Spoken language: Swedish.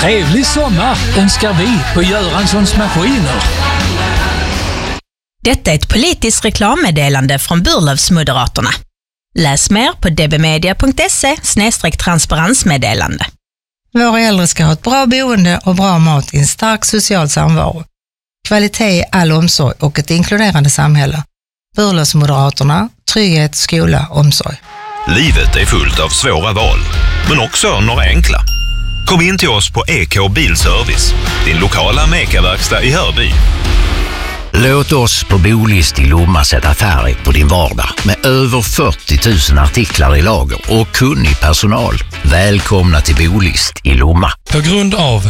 Trevlig sommar önskar vi på Göranssons Maskiner. Detta är ett politiskt reklammeddelande från Burlövsmoderaterna. Läs mer på dbmedia.se/transparensmeddelande. Våra äldre ska ha ett bra boende och bra mat i en stark social samvaro. Kvalitet i all omsorg och ett inkluderande samhälle. Burlövsmoderaterna, trygghet, skola, omsorg. Livet är fullt av svåra val, men också några enkla. Kom in till oss på EK Bilservice, din lokala Meka-verkstad i Hörby. Låt oss på Bolist i Lomma sätta färg på din vardag med över 40 000 artiklar i lager och kunnig personal. Välkomna till Bolist i Lomma. På grund av